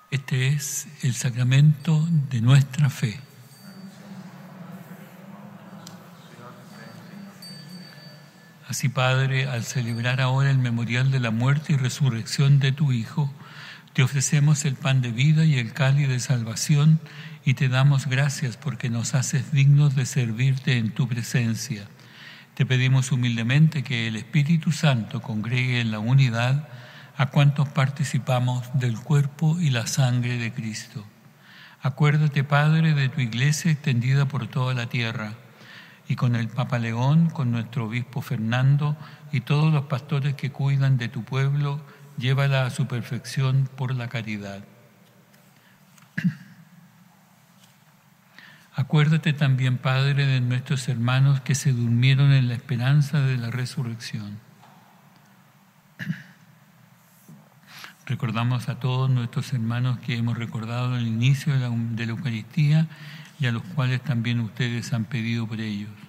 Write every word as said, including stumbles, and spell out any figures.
Este es el sacramento de nuestra fe. Así, Padre, al celebrar ahora el memorial de la muerte y resurrección de tu Hijo, te ofrecemos el pan de vida y el cáliz de salvación y te damos gracias porque nos haces dignos de servirte en tu presencia. Te pedimos humildemente que el Espíritu Santo congregue en la unidad a cuantos participamos del cuerpo y la sangre de Cristo. Acuérdate, Padre, de tu Iglesia extendida por toda la tierra, y con el Papa León, con nuestro obispo Fernando y todos los pastores que cuidan de tu pueblo, llévala a su perfección por la caridad. Acuérdate también, Padre, de nuestros hermanos que se durmieron en la esperanza de la resurrección. Recordamos a todos nuestros hermanos que hemos recordado al inicio de la, de la Eucaristía y a los cuales también ustedes han pedido por ellos.